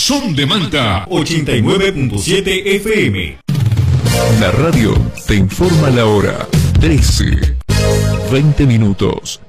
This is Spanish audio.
Son de Manta 89.7 FM. La radio te informa la hora. 13:20.